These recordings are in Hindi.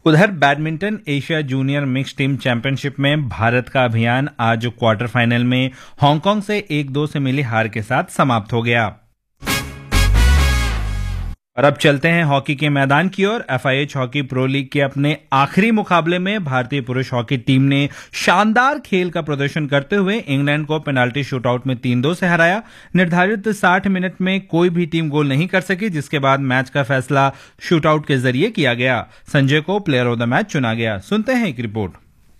उधर badminton Asia junior mix team championship में भारत का अभियान आज क्वार्टर फाइनल में हांगकांग से 1-2 से मिली हार के साथ समाप्त हो गया। और अब चलते हैं हॉकी के मैदान की ओर। FIH हॉकी प्रो लीग के अपने आखिरी मुकाबले में भारतीय पुरुष हॉकी टीम ने शानदार खेल का प्रदर्शन करते हुए इंग्लैंड को पेनाल्टी शूटआउट में 3-2 से हराया। निर्धारित 60 मिनट में कोई भी टीम गोल नहीं कर सकी, जिसके बाद मैच का फैसला शूटआउट के जरिए किया गया। संजय को प्लेयर ऑफ द मैच चुना गया। सुनते हैं एक रिपोर्ट।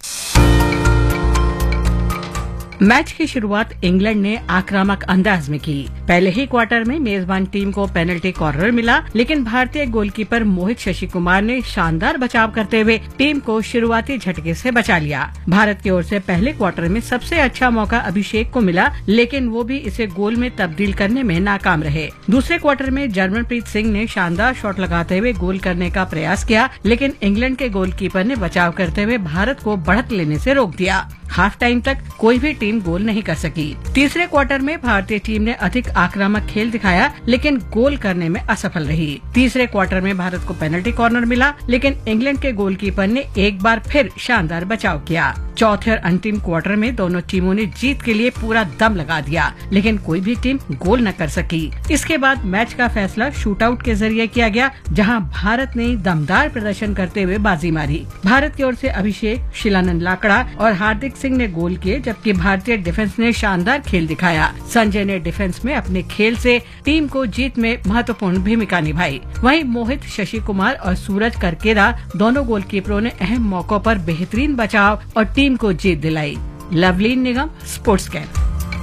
मैच की शुरुआत इंग्लैंड ने आक्रामक अंदाज में की। पहले ही क्वार्टर में मेजबान टीम को पेनल्टी कॉर्नर मिला, लेकिन भारतीय गोलकीपर मोहित शशि कुमार ने शानदार बचाव करते हुए टीम को शुरुआती झटके से बचा लिया। भारत की ओर से पहले क्वार्टर में सबसे अच्छा मौका अभिषेक को मिला, लेकिन वो भी इसे गोल में तब्दील करने में नाकाम रहे। दूसरे क्वार्टर में जर्मनप्रीत सिंह ने शानदार शॉट लगाते हुए गोल करने का प्रयास किया, लेकिन इंग्लैंड के गोलकीपर ने बचाव करते हुए भारत को बढ़त लेने से रोक दिया। हाफ टाइम तक कोई भी टीम गोल नहीं कर सकी। तीसरे क्वार्टर में भारतीय टीम ने अधिक आक्रामक खेल दिखाया, लेकिन गोल करने में असफल रही। तीसरे क्वार्टर में भारत को पेनल्टी कॉर्नर मिला, लेकिन इंग्लैंड के गोलकीपर ने एक बार फिर शानदार बचाव किया। चौथे और अंतिम क्वार्टर में दोनों टीमों ने जीत के लिए पूरा दम लगा दिया, लेकिन कोई भी टीम गोल न कर सकी। इसके बाद मैच का फैसला शूटआउट के जरिए किया गया, जहां भारत ने दमदार प्रदर्शन करते हुए बाजी मारी। भारत की ओर से अभिषेक, शिलानंद लाकड़ा और हार्दिक सिंह ने गोल किए, जबकि भारतीय डिफेंस ने शानदार खेल दिखाया। संजय ने डिफेंस में अपने खेल से टीम को जीत में महत्वपूर्ण भूमिका निभाई। वहीं मोहित, शशि कुमार और सूरज करकेरा दोनों गोलकीपरों ने अहम मौकों पर बेहतरीन बचाव और टीम को जीत दिलाई। लवलीन निगम, स्पोर्ट्स कैन।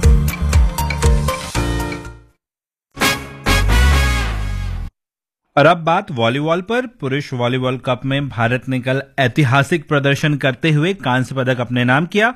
और अब बात वॉलीबॉल पर। पुरुष वॉलीबॉल कप में भारत ने कल ऐतिहासिक प्रदर्शन करते हुए कांस्य पदक अपने नाम किया।